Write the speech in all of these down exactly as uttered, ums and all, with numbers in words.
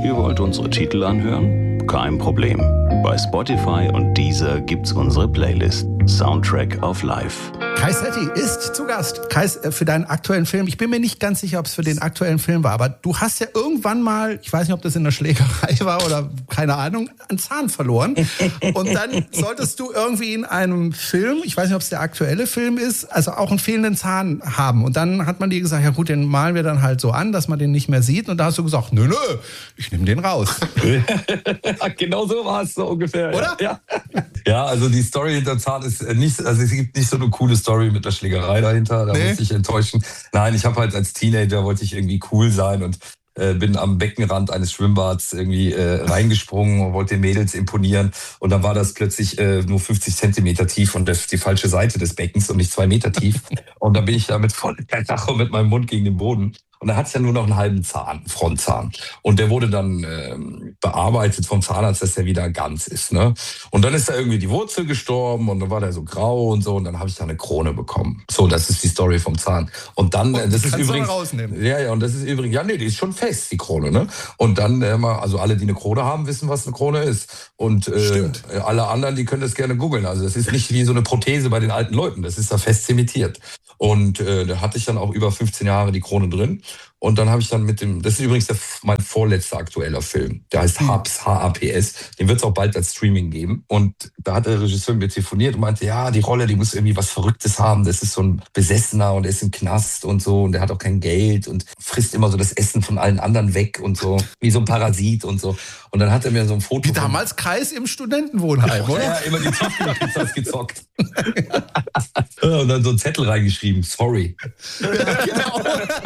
Ihr wollt unsere Titel anhören? Kein Problem. Bei Spotify und Deezer gibt's unsere Playlist Soundtrack of Life. Kai Setti ist zu Gast. Kai, für deinen aktuellen Film. Ich bin mir nicht ganz sicher, ob es für den aktuellen Film war, aber du hast ja irgendwann mal, ich weiß nicht, ob das in der Schlägerei war oder keine Ahnung, einen Zahn verloren. Und dann solltest du irgendwie in einem Film, ich weiß nicht, ob es der aktuelle Film ist, also auch einen fehlenden Zahn haben. Und dann hat man dir gesagt, ja gut, den malen wir dann halt so an, dass man den nicht mehr sieht. Und da hast du gesagt, nö, nö, ich nehme den raus. Genau so war es so ungefähr. Oder? Ja. Ja, also die Story hinter Zahn ist nicht, also es gibt nicht so eine coole Story mit der Schlägerei dahinter, da nee. muss ich enttäuschen. Nein, ich habe halt als Teenager wollte ich irgendwie cool sein und äh, bin am Beckenrand eines Schwimmbads irgendwie äh, reingesprungen und wollte den Mädels imponieren. Und dann war das plötzlich äh, nur fünfzig Zentimeter tief und das die falsche Seite des Beckens und nicht zwei Meter tief. Und dann bin ich da mit voller Karacho mit meinem Mund gegen den Boden. Und da hat es ja nur noch einen halben Zahn, einen Frontzahn. Und der wurde dann ähm, bearbeitet vom Zahnarzt, dass der wieder ganz ist. Ne? Und dann ist da irgendwie die Wurzel gestorben und dann war der so grau und so. Und dann habe ich da eine Krone bekommen. So, das ist die Story vom Zahn. Und dann, und das ist übrigens, rausnehmen. ja, ja, und das ist übrigens, ja, nee, die ist schon fest, die Krone. Ne? Und dann, äh, also alle, die eine Krone haben, wissen, was eine Krone ist. Und äh, alle anderen, die können das gerne googeln. Also das ist nicht wie so eine Prothese bei den alten Leuten. Das ist da fest zementiert. Und äh, da hatte ich dann auch über fünfzehn Jahre die Krone drin. Und dann habe ich dann mit dem, das ist übrigens der, mein vorletzter aktueller Film. Der heißt Haps, H A P S. Den wird es auch bald als Streaming geben. Und da hat der Regisseur mit mir telefoniert und meinte, ja, die Rolle, die muss irgendwie was Verrücktes haben. Das ist so ein Besessener und er ist im Knast und so. Und der hat auch kein Geld und frisst immer so das Essen von allen anderen weg und so. Wie so ein Parasit und so. Und dann hat er mir so ein Foto. Wie damals Kreis im Studentenwohnheim, oder? Ja, immer die Tiefkühlpizzas gezockt. Und dann so einen Zettel reingeschrieben, sorry. Ja, genau.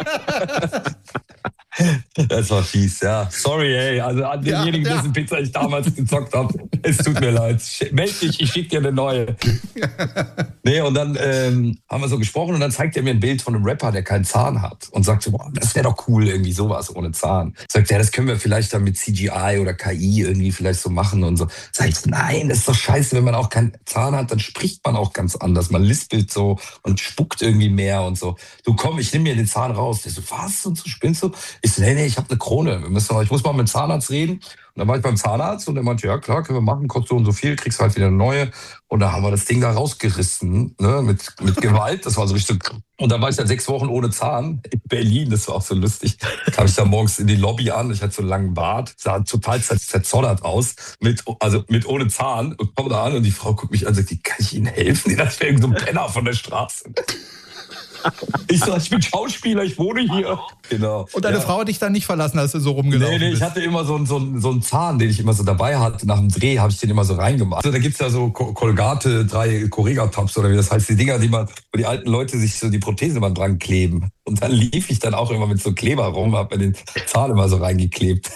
Das war fies, ja. Sorry, ey. Also an denjenigen, ja, ja. dessen Pizza ich damals gezockt habe. Es tut mir leid. Meld dich, ich schick dir eine neue. Nee, und dann ähm, haben wir so gesprochen und dann zeigt er mir ein Bild von einem Rapper, der keinen Zahn hat. Und sagt so, boah, das wäre doch cool, irgendwie sowas ohne Zahn. Sagt er, ja, das können wir vielleicht dann mit C G I oder K I irgendwie vielleicht so machen und so. Sag ich, nein, das ist doch scheiße, wenn man auch keinen Zahn hat, dann spricht man auch ganz anders. Man lispelt so und spuckt irgendwie mehr und so. Du komm, ich nehme mir den Zahn raus. Der so, was? Und so spinnst du? Ich so, nee, nee, ich habe eine Krone. Wir müssen, ich muss mal mit dem Zahnarzt reden. Und dann war ich beim Zahnarzt und der meinte, ja klar, können wir machen, kostet so und so viel, kriegst halt wieder eine neue. Und da haben wir das Ding da rausgerissen, ne, mit, mit Gewalt. Das war so richtig. Und dann war ich dann sechs Wochen ohne Zahn in Berlin. Das war auch so lustig. Da kam ich dann morgens in die Lobby an. Ich hatte so einen langen Bart, sah total verzottert aus, mit, also mit ohne Zahn. Und komme da an und die Frau guckt mich an und sagt, kann ich Ihnen helfen? Das wäre irgend so ein Penner von der Straße. Ich sag, ich bin Schauspieler, ich wohne hier. Genau. Und deine ja. Frau hat dich dann nicht verlassen, als du so rumgelaufen nee, nee, bist? Ich hatte immer so einen, so, einen, so einen Zahn, den ich immer so dabei hatte. Nach dem Dreh habe ich den immer so reingemacht. Also da gibt's ja so Colgate, drei Correga-Tops oder wie das heißt. Die Dinger, die man, wo die alten Leute sich so die Prothese mal dran kleben. Und dann lief ich dann auch immer mit so Kleber rum, hab mir den Zahn immer so reingeklebt.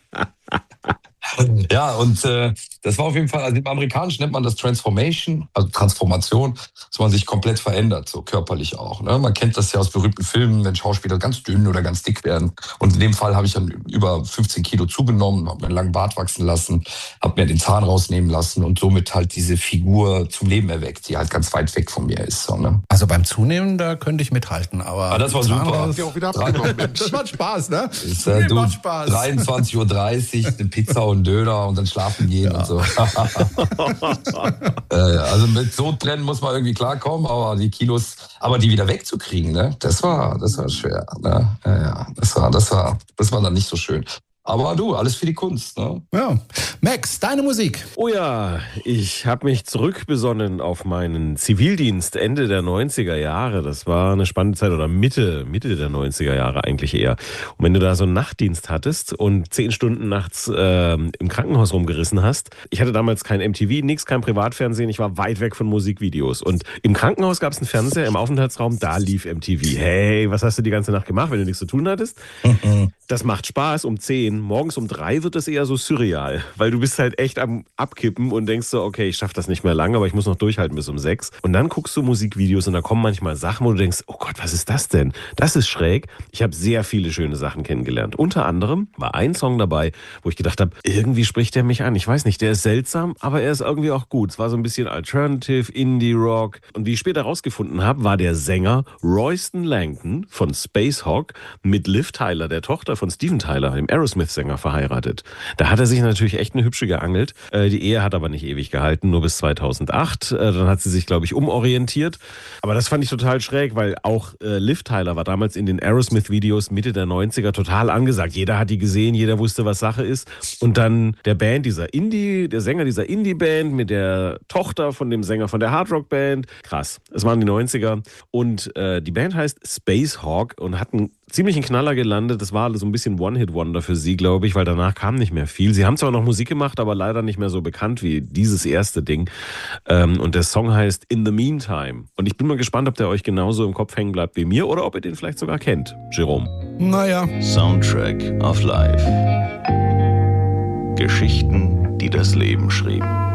Ja, und äh, das war auf jeden Fall, also im Amerikanischen nennt man das Transformation, also Transformation, dass man sich komplett verändert, so körperlich auch. Ne? Man kennt das ja aus berühmten Filmen, wenn Schauspieler ganz dünn oder ganz dick werden. Und in dem Fall habe ich dann über fünfzehn Kilo zugenommen, habe mir einen langen Bart wachsen lassen, habe mir den Zahn rausnehmen lassen und somit halt diese Figur zum Leben erweckt, die halt ganz weit weg von mir ist. So, ne? Also beim Zunehmen, da könnte ich mithalten, aber... Ah, das war super. Raus, auch wieder das macht Spaß, ne? Ist, äh, du, macht Spaß. dreiundzwanzig Uhr dreißig, eine Pizza und Döner und dann schlafen gehen ja. und so. äh, also mit Sodbrennen muss man irgendwie klarkommen, aber die Kilos, aber die wieder wegzukriegen, ne, das war, das war schwer. Ne? Ja, ja, das war, das war, das war dann nicht so schön. Aber du, alles für die Kunst, ne? Ja. Max, deine Musik. Oh ja, ich habe mich zurückbesonnen auf meinen Zivildienst Ende der neunziger Jahre. Das war eine spannende Zeit oder Mitte, Mitte der neunziger Jahre eigentlich eher. Und wenn du da so einen Nachtdienst hattest und zehn Stunden nachts äh, im Krankenhaus rumgerissen hast. Ich hatte damals kein M T V, nix, kein Privatfernsehen. Ich war weit weg von Musikvideos. Und im Krankenhaus gab es einen Fernseher im Aufenthaltsraum, da lief M T V. Hey, was hast du die ganze Nacht gemacht, wenn du nichts zu tun hattest? Das macht Spaß um zehn. Morgens um drei wird das eher so surreal, weil du bist halt echt am Abkippen und denkst so, okay, ich schaff das nicht mehr lange, aber ich muss noch durchhalten bis um sechs. Und dann guckst du Musikvideos und da kommen manchmal Sachen, wo du denkst, oh Gott, was ist das denn? Das ist schräg. Ich habe sehr viele schöne Sachen kennengelernt. Unter anderem war ein Song dabei, wo ich gedacht habe, irgendwie spricht der mich an. Ich weiß nicht, der ist seltsam, aber er ist irgendwie auch gut. Es war so ein bisschen Alternative, Indie-Rock. Und wie ich später rausgefunden habe, war der Sänger Royston Langton von Spacehawk mit Liv Tyler, der Tochter von Steven Tyler, dem Aerosmith Aerosmith-Sänger verheiratet. Da hat er sich natürlich echt eine hübsche geangelt. Äh, die Ehe hat aber nicht ewig gehalten, nur bis zweitausendacht. Äh, dann hat sie sich, glaube ich, umorientiert. Aber das fand ich total schräg, weil auch äh, Liv Tyler war damals in den Aerosmith-Videos Mitte der neunziger total angesagt. Jeder hat die gesehen, jeder wusste, was Sache ist. Und dann der Band, dieser Indie, der Sänger dieser Indie-Band mit der Tochter von dem Sänger von der Hardrock-Band. Krass. Es waren die neunziger. Und äh, die Band heißt Space Hawk und hat einen ziemlichen Knaller gelandet. Das war so ein bisschen One-Hit-Wonder für sie, glaube ich, weil danach kam nicht mehr viel. Sie haben zwar noch Musik gemacht, aber leider nicht mehr so bekannt wie dieses erste Ding. Ähm, und der Song heißt In the Meantime. Und ich bin mal gespannt, ob der euch genauso im Kopf hängen bleibt wie mir oder ob ihr den vielleicht sogar kennt. Jerome. Naja. Soundtrack of Life. Geschichten, die das Leben schrieben.